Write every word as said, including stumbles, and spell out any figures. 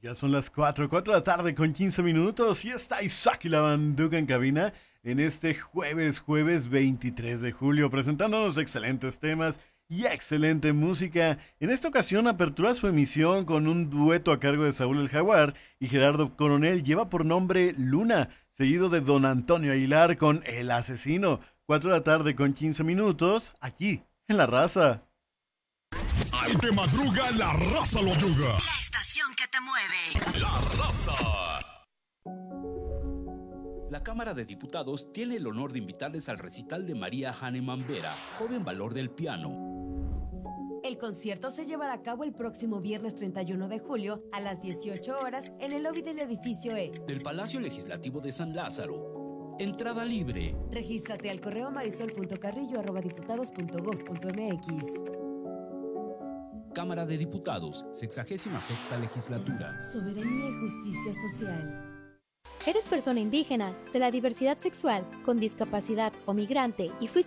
Ya son las cuatro, cuatro de la tarde con quince minutos y está Isaac y la Banduca en cabina en este jueves, jueves veintitrés de julio, presentándonos excelentes temas y excelente música. En esta ocasión apertura su emisión con un dueto a cargo de Saúl el Jaguar y Gerardo Coronel, lleva por nombre Luna, seguido de Don Antonio Aguilar con El Asesino. cuatro de la tarde con quince minutos, aquí, en La Raza. Al que madruga, la raza lo yuga. La estación que te mueve. La raza. La Cámara de Diputados tiene el honor de invitarles al recital de María Hahnemann Vera, joven valor del piano. El concierto se llevará a cabo el próximo viernes treinta y uno de julio a las dieciocho horas en el lobby del edificio E del Palacio Legislativo de San Lázaro. Entrada libre. Regístrate al correo marisol punto carrillo arroba diputados punto gob punto mx. Cámara de Diputados, sexagésima sexta legislatura. Soberanía y justicia social. ¿Eres persona indígena, de la diversidad sexual, con discapacidad o migrante y fuiste